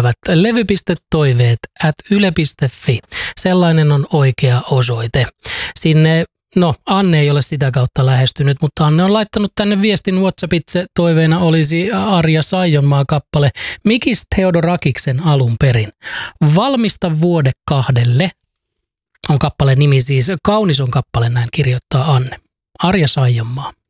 ystävät, levy.toiveet@yle.fi. Sellainen on oikea osoite. Sinne, Anne ei ole sitä kautta lähestynyt, mutta Anne on laittanut tänne viestin WhatsAppitse. Toiveena olisi Arja Saijonmaa kappale Mikis Theodorakiksen alun perin. Valmista vuode 2 on kappaleen nimi siis. Kaunis on kappale, näin kirjoittaa Anne. Arja Saijonmaa.